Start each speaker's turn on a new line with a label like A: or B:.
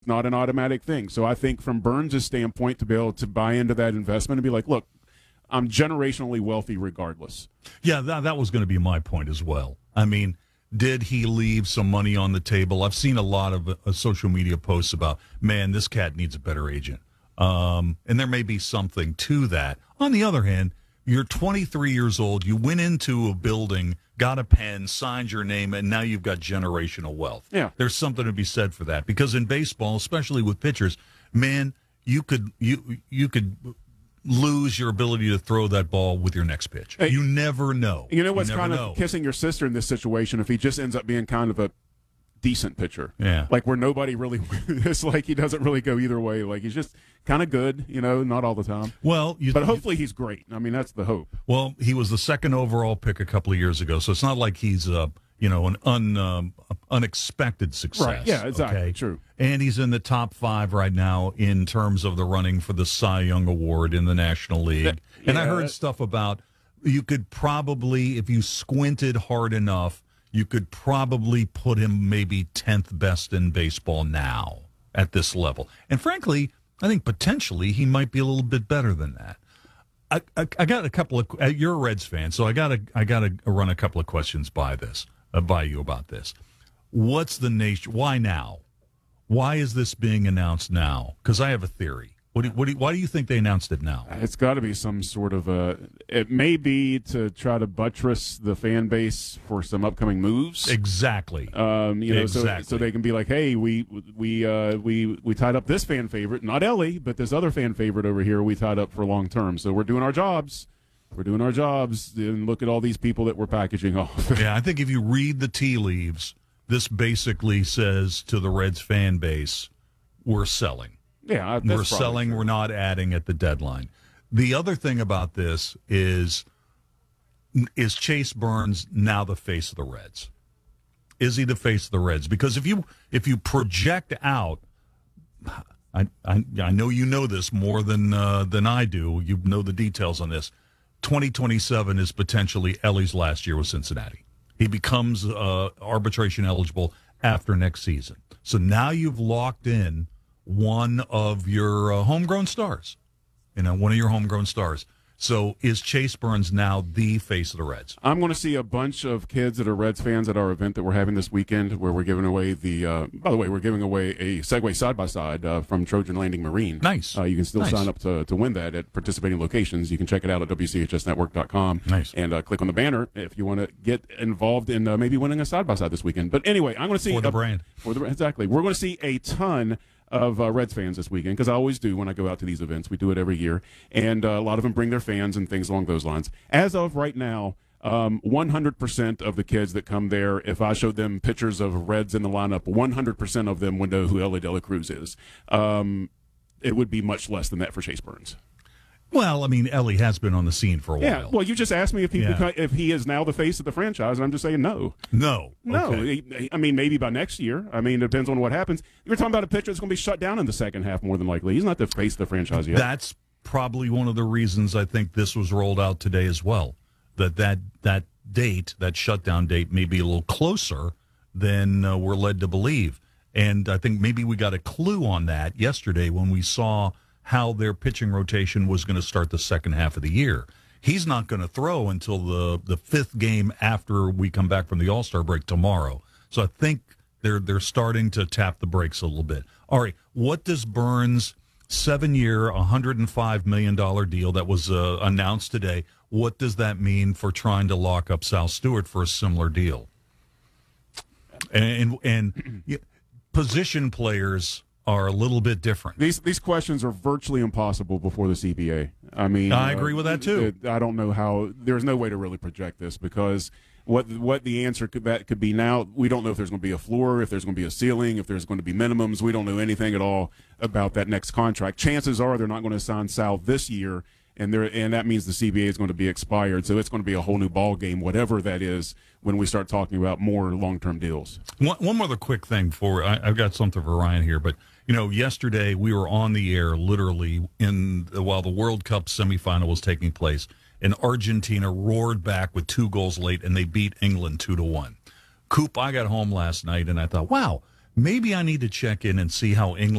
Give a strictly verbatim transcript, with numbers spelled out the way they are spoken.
A: not an automatic thing. So I think from Burns' standpoint, to be able to buy into that investment and be like, look, I'm generationally wealthy regardless.
B: Yeah, that, that was going to be my point as well. I mean, did he leave some money on the table? I've seen a lot of uh, social media posts about, man, this cat needs a better agent. Um, and there may be something to that. On the other hand, you're twenty-three years old. You went into a building, got a pen, signed your name, and now you've got generational wealth.
A: Yeah.
B: There's something to be said for that. Because in baseball, especially with pitchers, man, you could you you could lose your ability to throw that ball with your next pitch.
A: Hey,
B: you never know.
A: You know what's
B: you
A: kind of
B: know.
A: kissing your sister in this situation if he just ends up being kind of a decent pitcher.
B: Yeah.
A: Like where nobody really – it's like he doesn't really go either way. Like he's just kind of good, you know, not all the time.
B: Well, you,
A: But hopefully he's great. I mean, that's the hope.
B: Well, he was the second overall pick a couple of years ago, so it's not like he's uh, you know, an un, um, unexpected success.
A: Right, yeah, exactly,
B: okay?
A: true.
B: And he's in the top five right now in terms of the running for the Cy Young Award in the National League.
A: That,
B: and
A: yeah,
B: I heard
A: that,
B: stuff about you could probably, if you squinted hard enough, you could probably put him maybe tenth best in baseball now at this level. And frankly, I think potentially he might be a little bit better than that. I, I, I got a couple of. Uh, you're a Reds fan, so I got to I got to run a couple of questions by this, uh, by you about this. What's the nation? Why now? Why is this being announced now? Because I have a theory. What do, what do, why do you think they announced it now?
A: It's got to be some sort of a. It may be to try to buttress the fan base for some upcoming moves.
B: Exactly.
A: Um, you know,
B: exactly.
A: so so they can be like, hey, we we uh, we we tied up this fan favorite, not Ellie, but this other fan favorite over here. We tied up for long term, so we're doing our jobs. We're doing our jobs, and look at all these people that we're packaging off.
B: Yeah, I think if you read the tea leaves, this basically says to the Reds fan base, we're selling.
A: Yeah, that's
B: we're selling.
A: true.
B: We're not adding at the deadline. The other thing about this is, is Chase Burns now the face of the Reds? Is he the face of the Reds? Because if you if you project out, I I, I know you know this more than uh, than I do. You know the details on this. twenty twenty-seven is potentially Ellie's last year with Cincinnati. He becomes uh, arbitration eligible after next season. So now you've locked in one of your uh, homegrown stars, you know, one of your homegrown stars. So is Chase Burns now the face of the Reds?
A: I'm going to see a bunch of kids that are Reds fans at our event that we're having this weekend, where we're giving away the. Uh, by the way, we're giving away a Segway side by side from Trojan Landing Marine.
B: Nice.
A: Uh, you can still
B: nice.
A: sign up to, to win that at participating locations. You can check it out at W C H S network dot com.
B: Nice.
A: And uh, click on the banner if you want to get involved in uh, maybe winning a side by side this weekend. But anyway, I'm going to see
B: for the
A: uh,
B: brand.
A: For the exactly, we're going to see a ton of uh, Reds fans this weekend, because I always do when I go out to these events. We do it every year, and uh, a lot of them bring their fans and things along those lines. As of right now, um, one hundred percent of the kids that come there, if I showed them pictures of Reds in the lineup, one hundred percent of them would know who Ellie De La Cruz is. Um, it would be much less than that for Chase Burns.
B: Well, I mean, Ellie has been on the scene for a
A: Yeah,
B: while.
A: well, you just asked me if he
B: Yeah.
A: beca- if he is now the face of the franchise, and I'm just saying no.
B: No.
A: No,
B: Okay.
A: he- I mean, maybe by next year. I mean, it depends on what happens. You're talking about a pitcher that's going to be shut down in the second half more than likely. He's not the face of the franchise yet.
B: That's probably one of the reasons I think this was rolled out today as well. That that, that date, that shutdown date, may be a little closer than uh, we're led to believe. And I think maybe we got a clue on that yesterday when we saw how their pitching rotation was going to start the second half of the year. He's not going to throw until the, the fifth game after we come back from the All-Star break tomorrow. So I think they're they're starting to tap the brakes a little bit. All right, what does Burns' seven-year, one hundred five million dollars deal that was uh, announced today, what does that mean for trying to lock up Sal Stewart for a similar deal? And and, and position players are a little bit different.
A: These these questions are virtually impossible before the C B A. I mean,
B: I agree with that too.
A: I don't know how. There's no way to really project this, because what what the answer could that could be now. We don't know if there's going to be a floor, if there's going to be a ceiling, if there's going to be minimums. We don't know anything at all about that next contract. Chances are they're not going to sign Sal this year, and there and that means the C B A is going to be expired. So it's going to be a whole new ball game, whatever that is, when we start talking about more long-term deals.
B: One, one other quick thing before I, I've got something for Ryan here, but you know, yesterday we were on the air literally in while the World Cup semifinal was taking place, and Argentina roared back with two goals late, and they beat England two to one. Coop, I got home last night and I thought, wow, maybe I need to check in and see how England